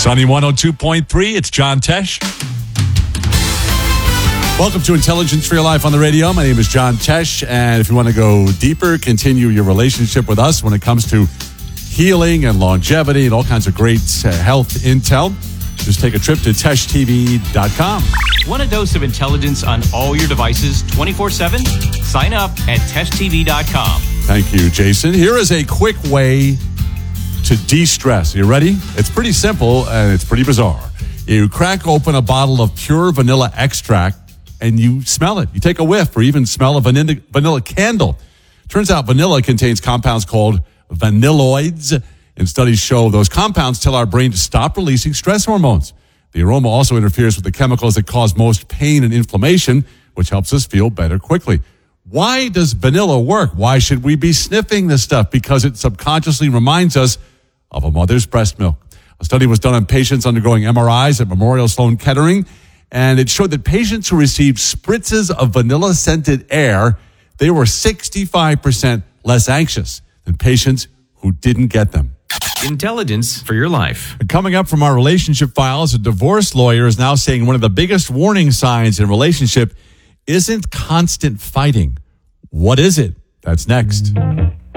Sunny 102.3, it's John Tesh. Welcome to Intelligence for Your Life on the radio. My name is John Tesh, and if you want to go deeper, continue your relationship with us when it comes to healing and longevity and all kinds of great health intel, just take a trip to teshtv.com. Want a dose of intelligence on all your devices 24/7? Sign up at testtv.com. Thank you, Jason. Here is a quick way to de-stress. You ready? It's pretty simple and it's pretty bizarre. You crack open a bottle of pure vanilla extract and you smell it. You take a whiff or even smell a vanilla candle. Turns out vanilla contains compounds called vanilloids, and studies show those compounds tell our brain to stop releasing stress hormones. The aroma also interferes with the chemicals that cause most pain and inflammation, which helps us feel better quickly. Why does vanilla work? Why should we be sniffing this stuff? Because it subconsciously reminds us of a mother's breast milk. A study was done on patients undergoing MRIs at Memorial Sloan Kettering, and it showed that patients who received spritzes of vanilla-scented air, they were 65% less anxious than patients who didn't get them. Intelligence for your life. Coming up from our relationship files, a divorce lawyer is now saying one of the biggest warning signs in a relationship isn't constant fighting. What is it? That's next.